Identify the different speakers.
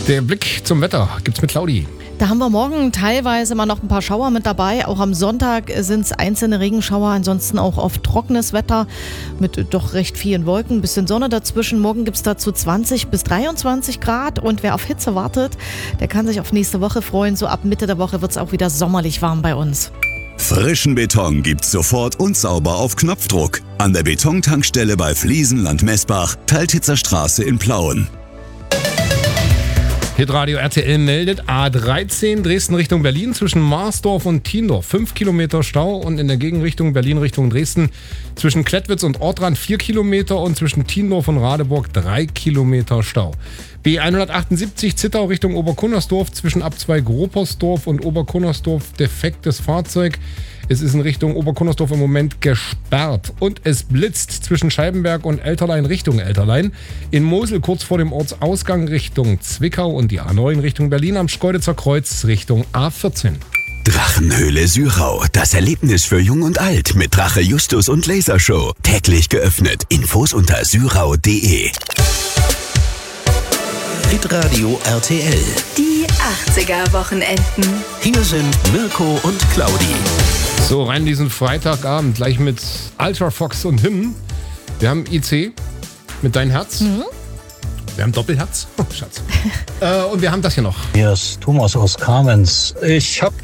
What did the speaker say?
Speaker 1: Der Blick zum Wetter gibt's mit Claudi.
Speaker 2: Da haben wir morgen teilweise mal noch ein paar Schauer mit dabei. Auch am Sonntag sind es einzelne Regenschauer, ansonsten auch oft trockenes Wetter mit doch recht vielen Wolken, ein bisschen Sonne dazwischen. Morgen gibt es dazu 20 bis 23 Grad und wer auf Hitze wartet, der kann sich auf nächste Woche freuen. So ab Mitte der Woche wird es auch wieder sommerlich warm bei uns.
Speaker 3: Frischen Beton gibt's sofort und sauber auf Knopfdruck. An der Betontankstelle bei Fliesenland Messbach, Teiltitzer Straße in Plauen.
Speaker 1: Hitradio RTL meldet A13 Dresden Richtung Berlin zwischen Marsdorf und Tiendorf 5 Kilometer Stau und in der Gegenrichtung Berlin Richtung Dresden zwischen Klettwitz und Ortrand 4 Kilometer und zwischen Tiendorf und Radeburg 3 Kilometer Stau. B178 Zittau Richtung Oberkunnersdorf zwischen Abzweig Ropersdorf und Oberkunnersdorf defektes Fahrzeug. Es ist in Richtung Oberkunnersdorf im Moment gesperrt und es blitzt zwischen Scheibenberg und Elterlein Richtung Elterlein. In Mosel kurz vor dem Ortsausgang Richtung Zwickau und die A9 Richtung Berlin am Schkeuditzer Kreuz Richtung A14.
Speaker 3: Drachenhöhle Syrau, das Erlebnis für Jung und Alt mit Drache Justus und Lasershow. Täglich geöffnet. Infos unter syrau.de.
Speaker 4: Hitradio RTL.
Speaker 5: Die 80er-Wochenenden.
Speaker 4: Hier sind Mirko und Claudi.
Speaker 1: So, rein diesen Freitagabend gleich mit Ultra Fox und Him. Wir haben IC mit Dein Herz. Wir haben Doppelherz. Oh, Schatz. Und wir haben das hier noch.
Speaker 6: Hier ist Thomas aus Kamenz. Ich habe